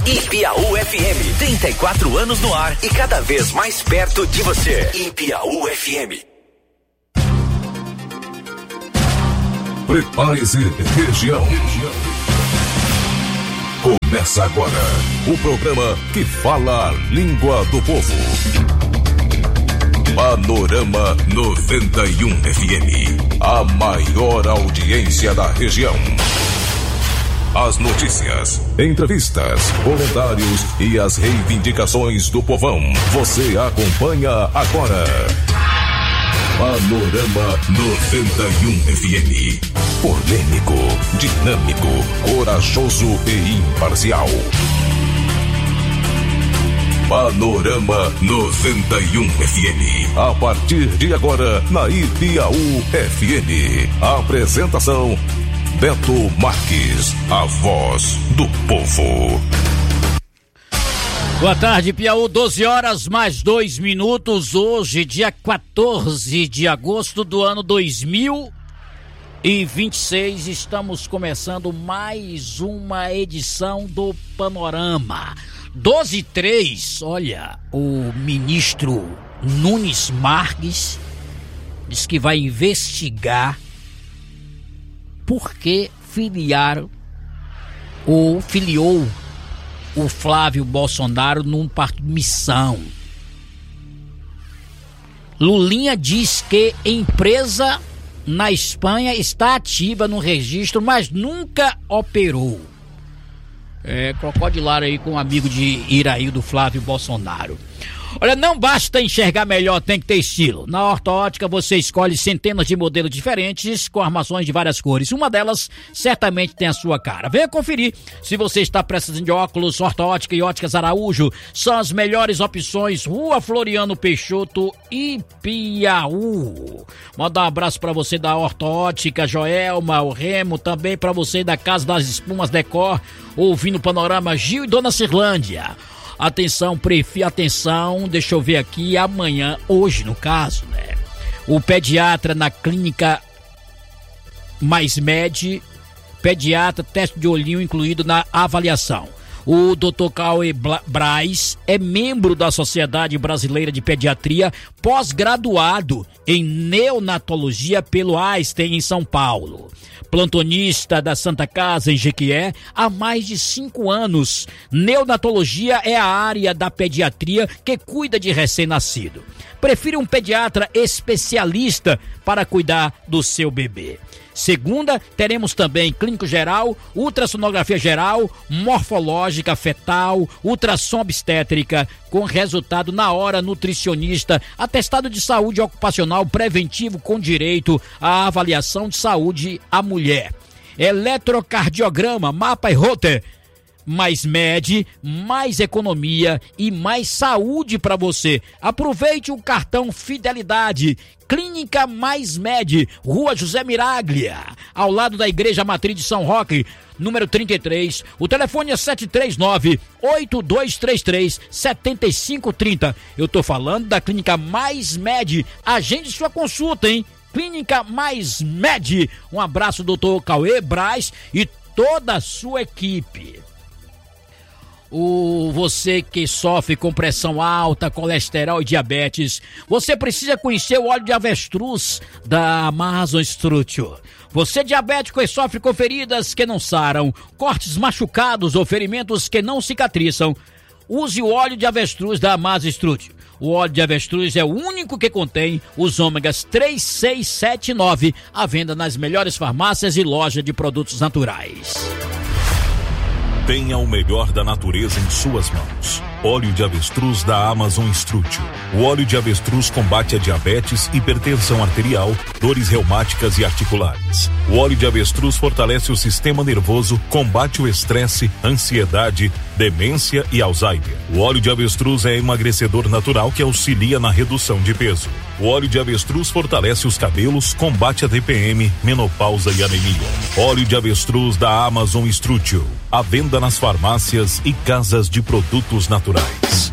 Ipiaú FM, 34 anos no ar e cada vez mais perto de você. Ipiaú FM. Prepare-se, região. Começa agora o programa que fala a língua do povo. Panorama 91 FM, a maior audiência da região. As notícias, entrevistas, comentários e as reivindicações do povão. Você acompanha agora. Panorama 91 FM. Polêmico, dinâmico, corajoso e imparcial. Panorama 91 FM. A partir de agora, na Ipiaú FM. Apresentação: Beto Marques, a voz do povo. Boa tarde, Piauí, 12 horas mais 2 minutos. Hoje, dia 14 de agosto do ano 2026, estamos começando mais uma edição do Panorama. 12h03, olha, o ministro Nunes Marques diz que vai investigar por que filiou o Flávio Bolsonaro num partido missão. Lulinha diz que empresa na Espanha está ativa no registro, mas nunca operou. Crocodilar aí com um amigo de Iraí do Flávio Bolsonaro. Olha, não basta enxergar melhor, tem que ter estilo. Na Horta Ótica você escolhe centenas de modelos diferentes com armações de várias cores. Uma delas certamente tem a sua cara. Venha conferir. Se você está precisando de óculos, Horta Ótica e Óticas Araújo são as melhores opções. Rua Floriano Peixoto e Piauí. Manda um abraço para você da Horta Ótica, Joelma, o Remo, também para você da Casa das Espumas Decor, ouvindo o Panorama Gil e Dona Cirlândia. Atenção, atenção, deixa eu ver aqui, hoje no caso, né? O pediatra na clínica Mais Med, pediatra, teste de olhinho incluído na avaliação. O Dr. Cauê Braz é membro da Sociedade Brasileira de Pediatria, pós-graduado em neonatologia pelo Einstein em São Paulo. Plantonista da Santa Casa em Jequié há mais de 5 anos. Neonatologia é a área da pediatria que cuida de recém-nascido. Prefira um pediatra especialista para cuidar do seu bebê. Segunda, teremos também clínico geral, ultrassonografia geral, morfológica fetal, ultrassom obstétrica, com resultado na hora, nutricionista, atestado de saúde ocupacional preventivo com direito à avaliação de saúde à mulher. Eletrocardiograma, mapa e roter. Mais Med, mais economia e mais saúde para você. Aproveite o cartão Fidelidade. Clínica Mais Med, Rua José Miraglia, ao lado da Igreja Matriz de São Roque, número 33. O telefone é 739-8233-7530. Eu tô falando da Clínica Mais Med. Agende sua consulta, hein? Clínica Mais Med. Um abraço, doutor Cauê Braz e toda a sua equipe. Você que sofre com pressão alta, colesterol e diabetes, você precisa conhecer o óleo de avestruz da Amazon Structure. Você diabético e sofre com feridas que não saram, cortes machucados ou ferimentos que não cicatrizam, use o óleo de avestruz da Amazon Structure. O óleo de avestruz é o único que contém os ômegas 3, 6, 7 e 9, à venda nas melhores farmácias e lojas de produtos naturais. Tenha o melhor da natureza em suas mãos. Óleo de avestruz da Amazon Structure. O óleo de avestruz combate a diabetes, hipertensão arterial, dores reumáticas e articulares. O óleo de avestruz fortalece o sistema nervoso, combate o estresse, ansiedade, demência e Alzheimer. O óleo de avestruz é emagrecedor natural que auxilia na redução de peso. O óleo de avestruz fortalece os cabelos, combate a TPM, menopausa e anemia. Óleo de avestruz da Amazon Structure. À venda nas farmácias e casas de produtos naturais.